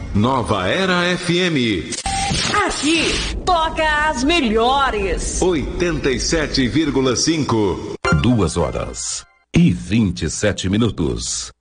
Nova Era FM. Aqui toca as melhores. 87,5. 2h27.